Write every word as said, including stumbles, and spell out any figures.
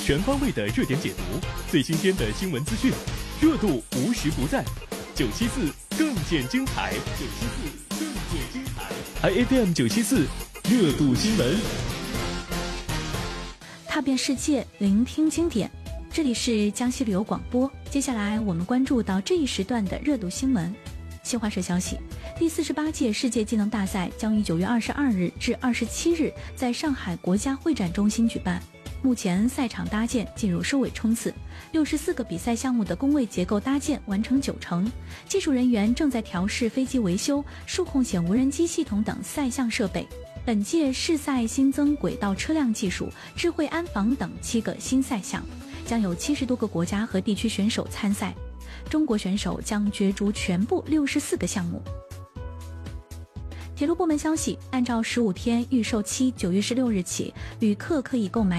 全方位的热点解读，最新鲜的新闻资讯，热度无时不在。九七四更见精彩，九七四更见精彩。I F M 九七四热度新闻， 踏遍世界，聆听经典。这里是江西旅游广播。接下来我们关注到这一时段的热度新闻。新华社消息，第四十八届世界技能大赛将于九月二十二日至二十七日在上海国家会展中心举办。目前赛场搭建进入收尾冲刺，六十四个比赛项目的工位结构搭建完成九成，技术人员正在调试飞机维修、数控险无人机系统等赛项设备。本届世赛新增轨道车辆技术、智慧安防等七个新赛项，将有七十多个国家和地区选手参赛。中国选手将角逐全部六十四个项目。铁路部门消息，按照十五天预售期，九月十六日起，旅客可以购买